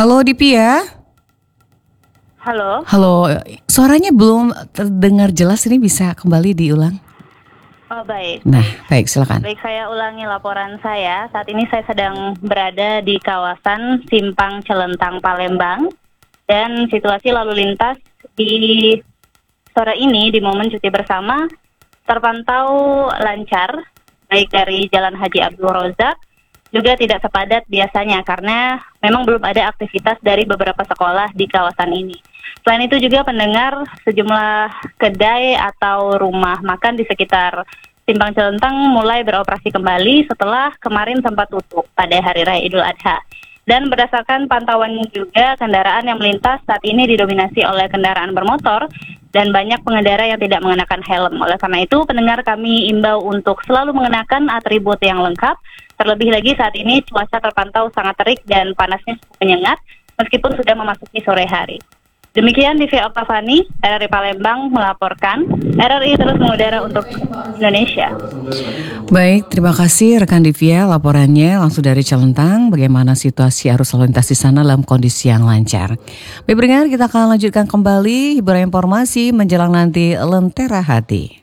Halo Divya. Halo. Halo, suaranya belum terdengar jelas, ini bisa kembali diulang? Oh baik. Nah, baik silakan. Baik, saya ulangi laporan saya. Saat ini saya sedang berada di kawasan Simpang Celentang Palembang. Dan situasi lalu lintas di sore ini di momen cuti bersama terpantau lancar. Baik dari Jalan Haji Abdul Razak juga tidak sepadat biasanya karena memang belum ada aktivitas dari beberapa sekolah di kawasan ini. Selain itu juga pendengar sejumlah kedai atau rumah makan di sekitar Simpang Celentang mulai beroperasi kembali setelah kemarin sempat tutup pada Hari Raya Idul Adha. Dan berdasarkan pantauan juga kendaraan yang melintas saat ini didominasi oleh kendaraan bermotor dan banyak pengendara yang tidak mengenakan helm. Oleh karena itu pendengar kami imbau untuk selalu mengenakan atribut yang lengkap. Terlebih lagi saat ini cuaca terpantau sangat terik dan panasnya cukup menyengat meskipun sudah memasuki sore hari. Demikian Divya Oktavani, RRI Palembang melaporkan. RRI terus mengudara untuk Indonesia. Baik, terima kasih rekan Divya laporannya langsung dari Celentang. Bagaimana situasi arus lalu lintas di sana dalam kondisi yang lancar. Baik pendengar, kita akan lanjutkan kembali hiburan informasi menjelang nanti Lentera Hati.